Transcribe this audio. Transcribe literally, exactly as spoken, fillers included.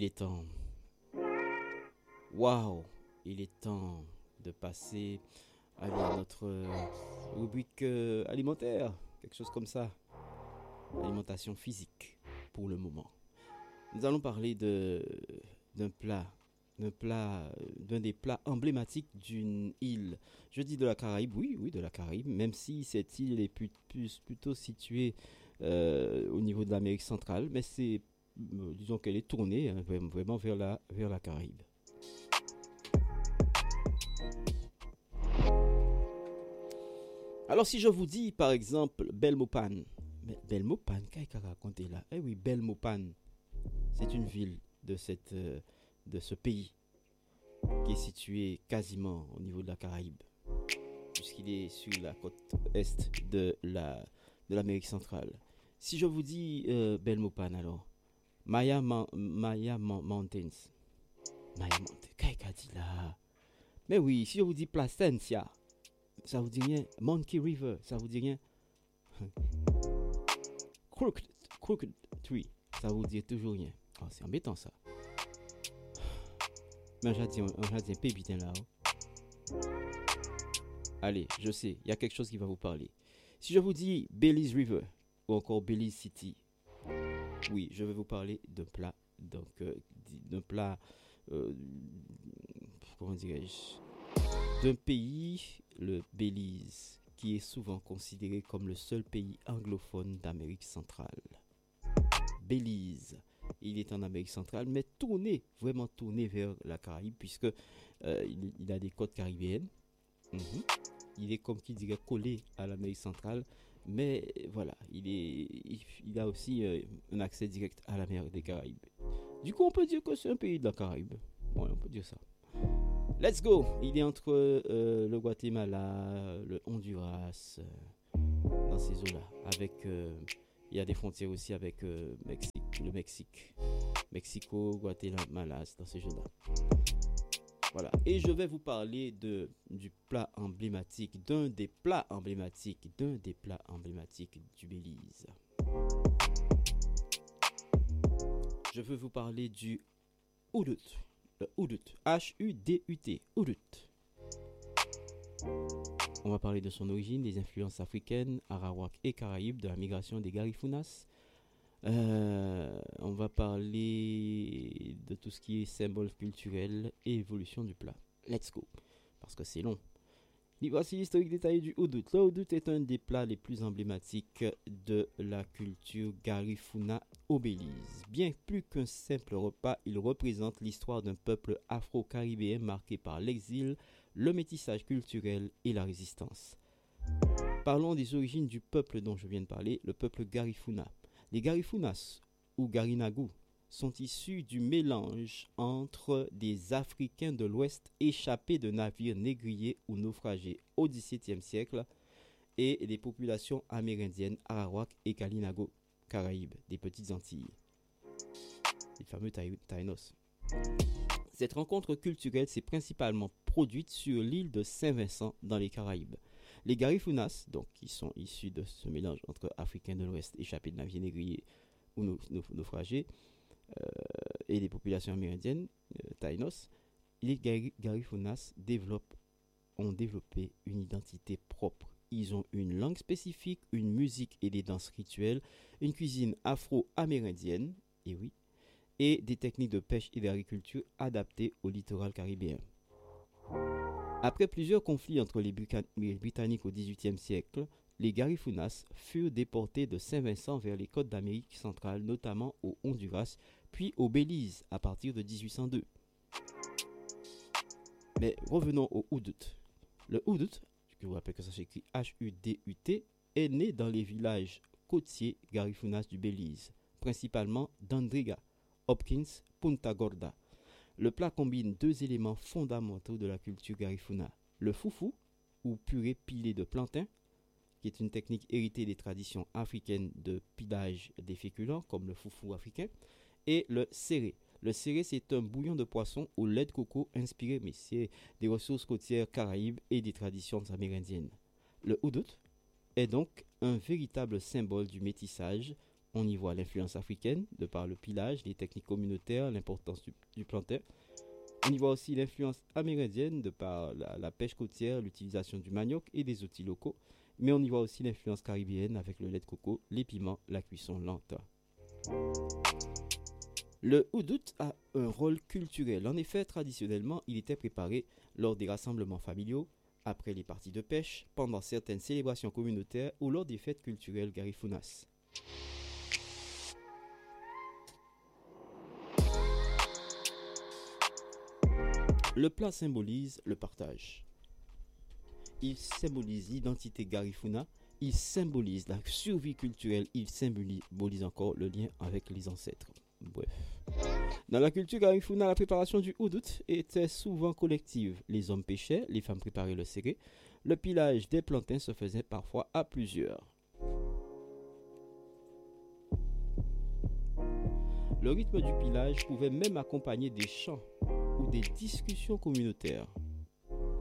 Il est temps. Waouh, il est temps de passer à notre euh, rubrique euh, alimentaire, quelque chose comme ça. Alimentation physique pour le moment. Nous allons parler de d'un plat, d'un plat, euh, d'un des plats emblématiques d'une île. Je dis de la Caraïbe, oui, oui, de la Caraïbe, même si cette île est plus, plus- plutôt située euh, au niveau de l'Amérique centrale, mais c'est, euh, disons qu'elle est tournée hein, vraiment vraiment vers la, vers la Caraïbe. Alors si je vous dis par exemple Belmopan, mais Belmopan, qu'est-ce qu'elle a raconté là? Eh oui, Belmopan, c'est une ville de, cette, euh, de ce pays qui est situé quasiment au niveau de la Caraïbe, puisqu'il est sur la côte est de la de l'Amérique centrale. Si je vous dis euh, Belmopan alors, Maya, Ma- Maya Mo- Mountains, Maya Mountains, qu'est-ce qu'elle a dit là? Mais oui, si je vous dis Placencia, ça vous dit rien. Monkey River, ça vous dit rien. Crooked, Crooked Tree, ça vous dit toujours rien. Oh, c'est embêtant ça. Mais j'ai dit, j'ai dit, pébitin là. Oh. Allez, je sais, il y a quelque chose qui va vous parler. Si je vous dis Belize River ou encore Belize City, oui, je vais vous parler d'un plat, donc euh, d'un plat, euh, comment dirais-je, d'un pays, le Belize, qui est souvent considéré comme le seul pays anglophone d'Amérique centrale. Belize, il est en Amérique centrale, mais tourné, vraiment tourné vers la Caraïbe, puisque euh, il, il a des côtes caribéennes. Mhm. Il est comme qui dirait collé à l'Amérique centrale, mais voilà, il, est, il, il a aussi euh, un accès direct à la mer des Caraïbes. Du coup, on peut dire que c'est un pays de la Caraïbe. Ouais, on peut dire ça. Let's go! Il est entre euh, le Guatemala, le Honduras, euh, dans ces eaux-là. Avec, euh, il y a des frontières aussi avec euh, Mexique, le Mexique. Mexico, Guatemala, dans ces eaux-là. Voilà. Et je vais vous parler de, du plat emblématique, d'un des plats emblématiques, d'un des plats emblématiques du Belize. Je veux vous parler du Hudut. Le Hudut. H U D U T. Hudut. On va parler de son origine, des influences africaines, arawak et caraïbes, de la migration des Garifunas. Euh, on va parler de tout ce qui est symbole culturel et évolution du plat. Let's go. Parce que c'est long. Voici l'historique détaillée du Hudut. Le Hudut est un des plats les plus emblématiques de la culture Garifuna au Belize. Bien plus qu'un simple repas, il représente l'histoire d'un peuple afro-caribéen marqué par l'exil, le métissage culturel et la résistance. Parlons des origines du peuple dont je viens de parler, le peuple Garifuna. Les Garifunas, ou Garinagu, sont issus du mélange entre des Africains de l'Ouest échappés de navires négriers ou naufragés au dix-septième siècle et des populations amérindiennes Arawak et Kalinago, Caraïbes, des petites Antilles, les fameux Taïnos. Cette rencontre culturelle s'est principalement produite sur l'île de Saint-Vincent dans les Caraïbes. Les Garifunas, donc qui sont issus de ce mélange entre Africains de l'Ouest échappés de navires négriers ou naufragés, euh, et les populations amérindiennes, euh, Taïnos, les Gari- Garifunas développent, ont développé une identité propre. Ils ont une langue spécifique, une musique et des danses rituelles, une cuisine afro-amérindienne, et oui, et des techniques de pêche et d'agriculture adaptées au littoral caribéen. Après plusieurs conflits entre les, Brica- les Britanniques au dix-huitième siècle, les Garifunas furent déportés de Saint-Vincent vers les côtes d'Amérique centrale, notamment au Honduras, puis au Belize à partir de dix-huit cent deux. Mais revenons au Hudut. Le Hudut, je vous rappelle que ça s'écrit H U D U T, est né dans les villages côtiers Garifunas du Belize, principalement d'Andriga, Hopkins, Punta Gorda. Le plat combine deux éléments fondamentaux de la culture Garifuna, le foufou, ou purée pilée de plantain, qui est une technique héritée des traditions africaines de pilage des féculents, comme le foufou africain, et le serré. Le serré, c'est un bouillon de poisson au lait de coco inspiré, mais c'est des ressources côtières caraïbes et des traditions amérindiennes. Le Hudut est donc un véritable symbole du métissage On y voit l'influence africaine de par le pilage, les techniques communautaires, l'importance du, du plantain. On y voit aussi l'influence amérindienne de par la, la pêche côtière, l'utilisation du manioc et des outils locaux. Mais on y voit aussi l'influence caribéenne avec le lait de coco, les piments, la cuisson lente. Le houdout a un rôle culturel. En effet, traditionnellement, il était préparé lors des rassemblements familiaux, après les parties de pêche, pendant certaines célébrations communautaires ou lors des fêtes culturelles garifounas. Le plat symbolise le partage. Il symbolise l'identité garifuna, il symbolise la survie culturelle, il symbolise encore le lien avec les ancêtres. Bref. Dans la culture garifuna, la préparation du houdout était souvent collective. Les hommes pêchaient, les femmes préparaient le serré. Le pilage des plantains se faisait parfois à plusieurs. Le rythme du pilage pouvait même accompagner des chants ou des discussions communautaires.